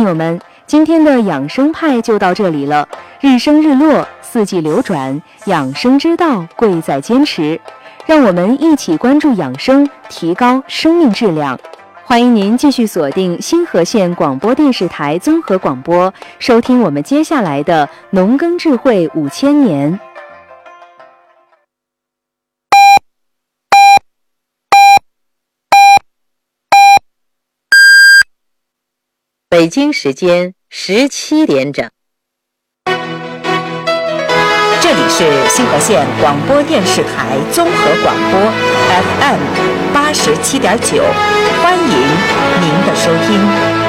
友们，今天的养生派就到这里了。日升日落，四季流转，养生之道贵在坚持。让我们一起关注养生，提高生命质量。欢迎您继续锁定新河县广播电视台综合广播，收听我们接下来的农耕智慧5000年。 北京时间17点整， 这里是新河县广播电视台综合广播 FM 87.9，欢迎您的收听。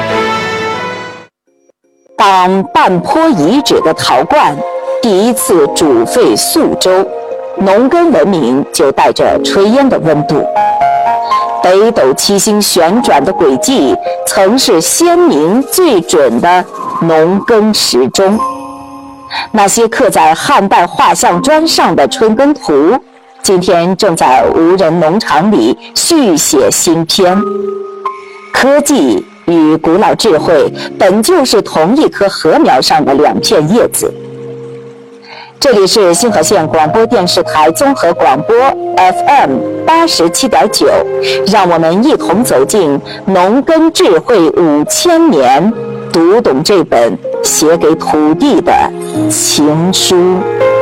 当半坡遗址的陶罐第一次煮沸宿周，农耕文明就带着炊烟的温度。北斗七星旋转的轨迹曾是先民最准的农耕时钟，那些刻在汉代画像砖上的春耕图，今天正在无人农场里续写新篇。科技与古老智慧本就是同一棵禾苗上的2片叶子。这里是新河县广播电视台综合广播 FM 87.9，让我们一同走进农耕智慧5000年，读懂这本写给土地的情书。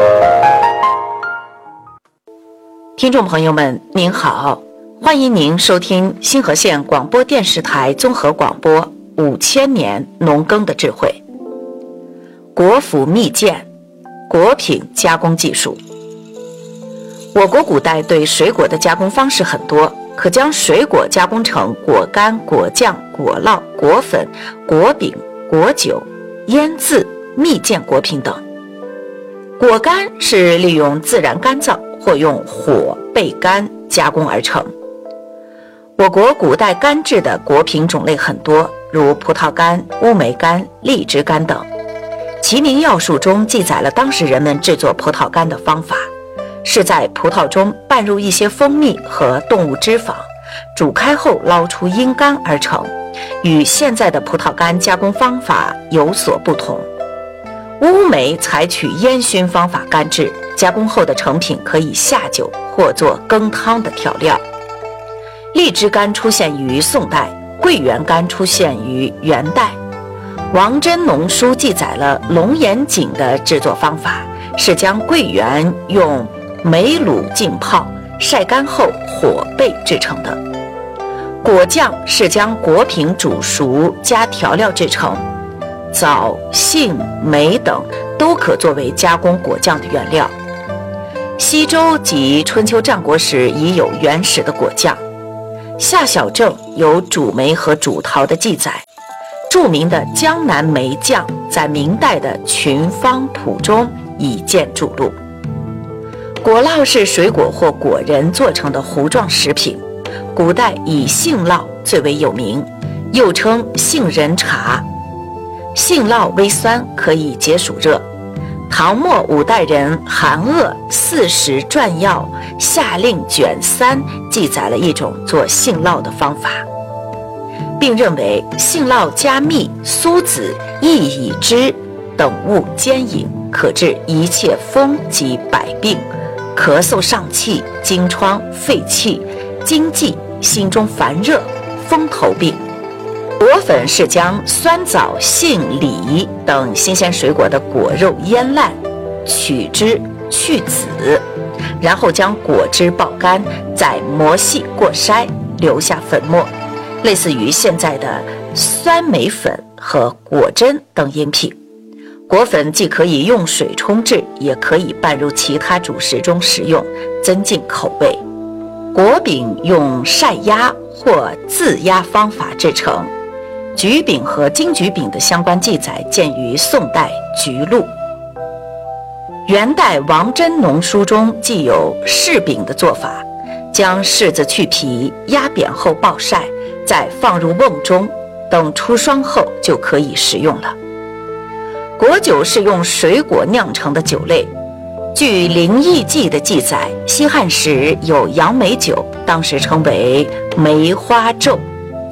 听众朋友们，您好，欢迎您收听新河县广播电视台综合广播5000年农耕的智慧。国府秘鉴，果品加工技术。我国古代对水果的加工方式很多，可将水果加工成果干、果酱、果酪、果粉、果饼、果酒、腌渍、蜜饯果品等。果干是利用自然干燥或用火焙干加工而成。我国古代干制的果品种类很多，如葡萄干、乌梅干、荔枝干等。齐民要术中记载了当时人们制作葡萄干的方法，是在葡萄中拌入一些蜂蜜和动物脂肪，煮开后捞出阴干而成，与现在的葡萄干加工方法有所不同。乌梅采取烟熏方法干制，加工后的成品可以下酒或做羹汤的调料。荔枝干出现于宋代，桂圆干出现于元代。王真农书记载了龙眼井的制作方法，是将桂圆用梅卤浸泡，晒干后火焙制成的。果酱是将果品煮熟加调料制成，枣、杏、梅等都可作为加工果酱的原料。西周及春秋战国时已有原始的果酱。夏小正有煮梅和煮桃的记载，著名的江南梅酱在明代的《群芳谱》中已见注录。果酪是水果或果仁做成的糊状食品，古代以杏酪最为有名，又称杏仁茶。杏酪微酸，可以解暑热。唐末5代人韩鄂《4时传要夏令卷3》记载了一种做杏酪的方法，并认为杏酪加蜜、苏子、薏苡汁等物煎饮，可治一切风及百病，咳嗽上气、惊疮、肺气、惊悸、心中烦热、风头病。果粉是将酸枣、杏、李等新鲜水果的果肉腌烂，取汁去籽，然后将果汁爆干，再磨细过筛，留下粉末，类似于现在的酸梅粉和果珍等饮品。果粉既可以用水冲制，也可以拌入其他主食中食用，增进口味。果饼用晒压或自压方法制成，橘饼和金桔饼的相关记载见于宋代《橘录》。元代王真农书中既有柿饼的做法，将柿子去皮，压扁后暴晒，再放入瓮中，等出霜后就可以食用了。果酒是用水果酿成的酒类，据《灵异记》的记载，西汉时有杨梅酒，当时称为梅花咒。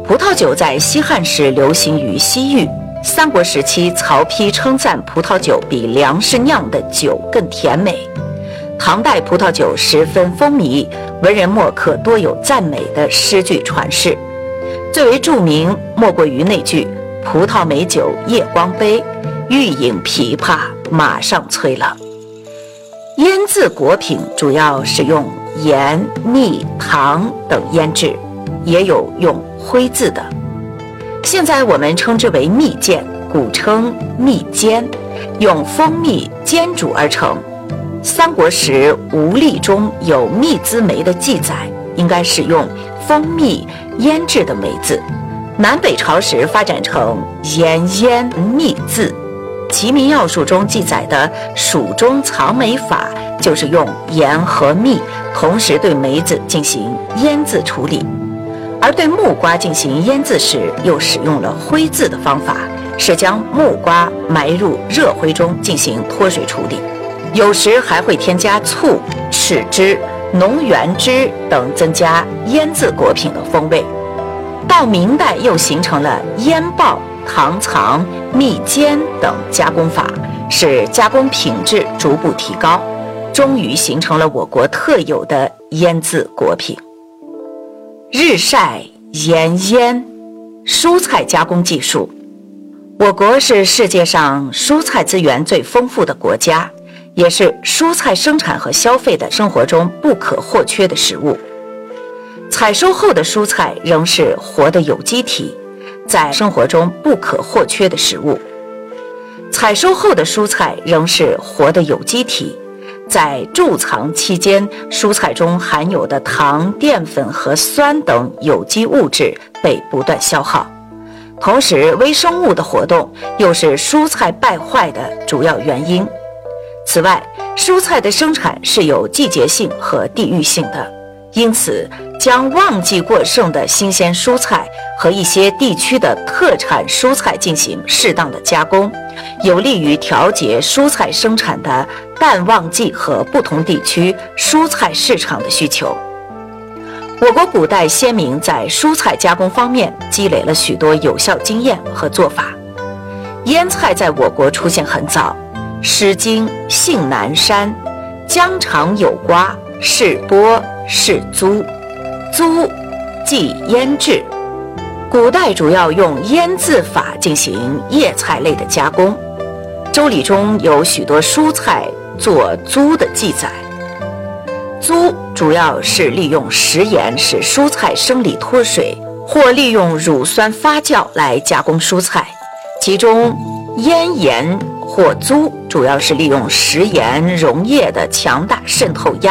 葡萄酒在西汉时流行于西域，三国时期曹丕称赞葡萄酒比粮食酿的酒更甜美。唐代葡萄酒十分风靡，文人墨客多有赞美的诗句传世。最为著名莫过于那句“葡萄美酒夜光杯，欲饮琵琶马上催了”。腌制果品主要是用盐、蜜、糖等腌制，也有用灰渍的。现在我们称之为蜜饯，古称蜜煎，用蜂蜜煎煮而成。三国时吴历中有蜜滋梅的记载，应该是用蜂蜜腌制的梅子。南北朝时发展成盐腌蜜渍。齐民要术中记载的蜀中藏梅法，就是用盐和蜜同时对梅子进行腌渍处理，而对木瓜进行腌渍时又使用了灰渍的方法，是将木瓜埋入热灰中进行脱水处理，有时还会添加醋、豉汁、浓原汁等，增加腌制果品的风味。到明代又形成了腌爆、糖藏、蜜煎等加工法，使加工品质逐步提高，终于形成了我国特有的腌制果品。日晒、盐腌，蔬菜加工技术。我国是世界上蔬菜资源最丰富的国家，也是蔬菜生产和消费的生活中不可或缺的食物。采收后的蔬菜仍是活的有机体，在生活中不可或缺的食物。采收后的蔬菜仍是活的有机体，在贮藏期间，蔬菜中含有的糖、淀粉和酸等有机物质被不断消耗，同时微生物的活动又是蔬菜败坏的主要原因。此外，蔬菜的生产是有季节性和地域性的，因此将旺季过剩的新鲜蔬菜和一些地区的特产蔬菜进行适当的加工，有利于调节蔬菜生产的淡旺季和不同地区蔬菜市场的需求。我国古代先民在蔬菜加工方面积累了许多有效经验和做法。腌菜在我国出现很早，《诗经·信南山》疆场有瓜，是播，是租，租即腌制。古代主要用腌制法进行叶菜类的加工，《周礼》中有许多蔬菜做租的记载。租主要是利用食盐使蔬菜生理脱水，或利用乳酸发酵来加工蔬菜，其中腌盐或租主要是利用食盐溶液的强大渗透压